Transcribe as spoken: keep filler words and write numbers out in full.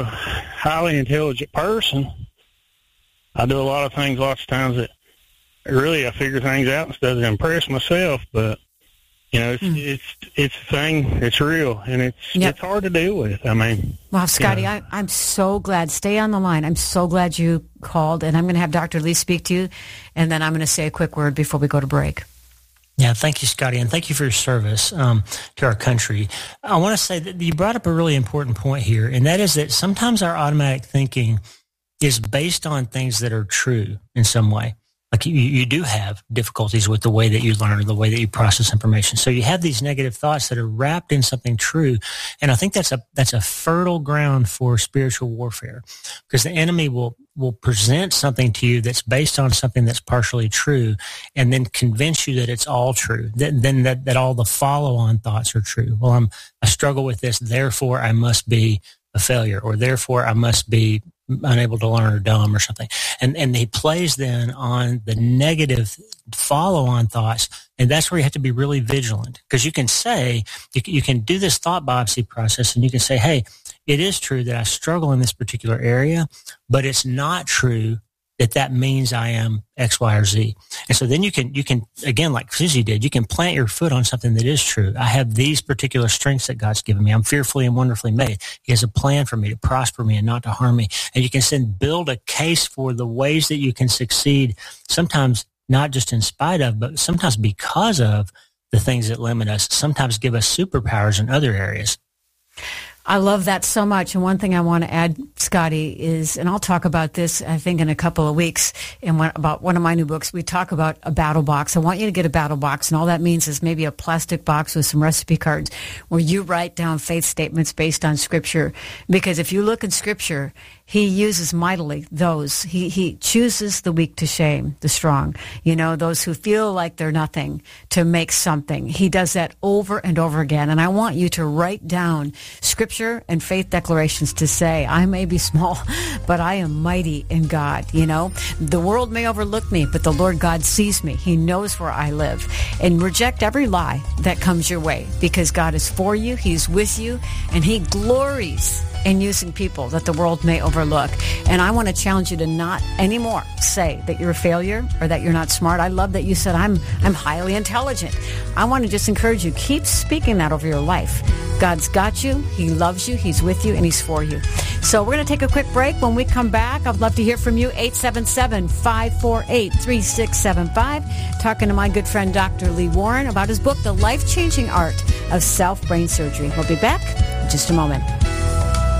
highly intelligent person, I do a lot of things lots of times that really I figure things out instead of impress myself, but you know, it's, mm. it's, it's a thing, it's real, and it's, yep. it's hard to deal with. I mean. Well, Scotty, you know. I, I'm so glad. Stay on the line. I'm so glad you called, and I'm going to have Doctor Lee speak to you, and then I'm going to say a quick word before we go to break. Yeah, thank you, Scotty, and thank you for your service um, to our country. I want to say that you brought up a really important point here, and that is that sometimes our automatic thinking is based on things that are true in some way. Like you, you do have difficulties with the way that you learn or the way that you process information. So you have these negative thoughts that are wrapped in something true. And I think that's a, that's a fertile ground for spiritual warfare, because the enemy will, will present something to you that's based on something that's partially true and then convince you that it's all true. That, then that, that all the follow-on thoughts are true. Well, I'm, I struggle with this, therefore I must be a failure, or therefore I must be unable to learn or dumb or something. And and he plays then on the negative follow-on thoughts, and that's where you have to be really vigilant, because you can say, you, you can do this thought biopsy process, and you can say, hey, it is true that I struggle in this particular area, but it's not true that that means I am X, Y, or Z. And so then you can, you can, again, like Susie did, you can plant your foot on something that is true. I have these particular strengths that God's given me. I'm fearfully and wonderfully made. He has a plan for me to prosper me and not to harm me. And you can then build a case for the ways that you can succeed, sometimes not just in spite of, but sometimes because of the things that limit us, sometimes give us superpowers in other areas. I love that so much. And one thing I want to add, Scotty, is, and I'll talk about this, I think, in a couple of weeks, in one, about one of my new books, we talk about a battle box. I want you to get a battle box, and all that means is maybe a plastic box with some recipe cards where you write down faith statements based on Scripture. Because if you look in Scripture, he uses mightily those. He he chooses the weak to shame the strong. You know, those who feel like they're nothing to make something. He does that over and over again. And I want you to write down Scripture and faith declarations to say, I may be small, but I am mighty in God. You know, the world may overlook me, but the Lord God sees me. He knows where I live. And reject every lie that comes your way, because God is for you. He's with you, and he glories in using people that the world may overlook. And I want to challenge you to not anymore say that you're a failure or that you're not smart. I love that you said, I'm I'm highly intelligent. I want to just encourage you, keep speaking that over your life. God's got you, he loves you, he's with you, and he's for you. So we're going to take a quick break. When we come back, I'd love to hear from you. eight seven seven, five four eight, three six seven five. Talking to my good friend Doctor Lee Warren about his book, The Life-Changing Art of Self-Brain Surgery. We'll be back in just a moment.